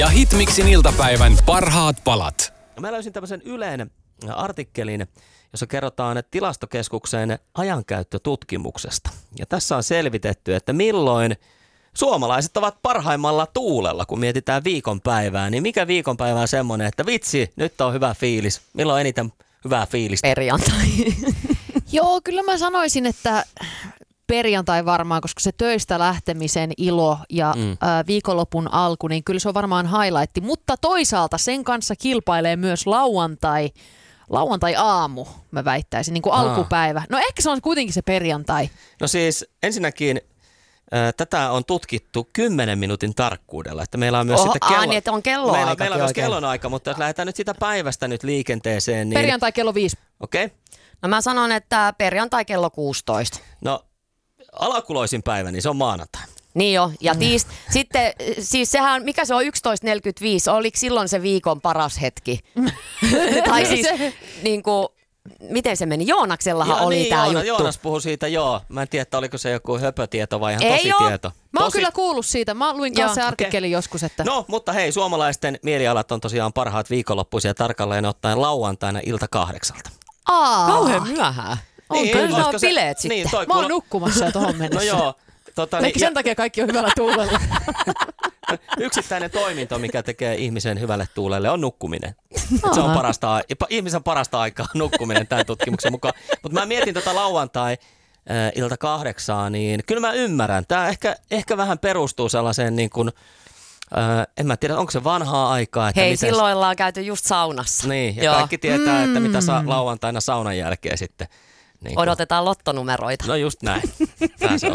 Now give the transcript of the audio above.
Ja Hitmixin iltapäivän parhaat palat. Mä löysin tämmöisen Ylen artikkelin, jossa kerrotaan Tilastokeskuksen ajankäyttötutkimuksesta. Ja tässä on selvitetty, että milloin suomalaiset ovat parhaimmalla tuulella, kun mietitään viikonpäivää. Niin mikä viikonpäivä on semmoinen, että vitsi, nyt on hyvä fiilis. Milloin eniten hyvää fiilistä? Perjantai. Joo, kyllä mä sanoisin, että perjantai varmaan, koska se töistä lähtemisen ilo ja viikonlopun alku, niin kyllä se on varmaan highlight. Mutta toisaalta sen kanssa kilpailee myös lauantai-aamu, mä väittäisin, niin kuin alkupäivä. No ehkä se on kuitenkin se perjantai. No siis ensinnäkin tätä on tutkittu 10 minuutin tarkkuudella, että meillä on myös että on kelloaika. Meillä on myös kellonaika, mutta jos lähdetään nyt sitä päivästä nyt liikenteeseen, niin Perjantai kello 5. Okei. No mä sanon, että perjantai kello 16. No alakuloisin päivä, niin se on maanantai. Niin jo, ja sitten, siis sehän, mikä se on 11.45, oliko silloin se viikon paras hetki? Tai siis, niin kuin, miten se meni? Joonaksellahan oli niin, tämä juttu. Joonas puhui siitä, joo. Mä en tiedä, että oliko se joku höpötieto vai ihan Ei tositieto. Mä oon kyllä kuullut siitä. Mä luin kanssa se artikkeli joskus. Että No, mutta hei, suomalaisten mielialat on tosiaan parhaat viikonloppuisia tarkalleen ottaen lauantaina ilta 8. Kauhean myöhään. Niin, Kyllä ne on bileet sitten. Niin, mä oon nukkumassa jo tohon mennessä. No joo. Ehkä sen takia kaikki on hyvällä tuulella. Yksittäinen toiminto, mikä tekee ihmisen hyvälle tuulelle, on nukkuminen. Se on ihmisen parasta aikaa nukkuminen tämän tutkimuksen mukaan. Mutta mä mietin lauantai ilta 8, niin kyllä mä ymmärrän. Tämä ehkä vähän perustuu sellaiseen niin kuin, en mä tiedä, onko se vanhaa aikaa. Että hei, silloin ollaan käyty just saunassa. Niin, ja kaikki tietää, että mitä saa lauantaina saunan jälkeen sitten. Niin odotetaan lottonumeroita. No just näin. Tämä se on.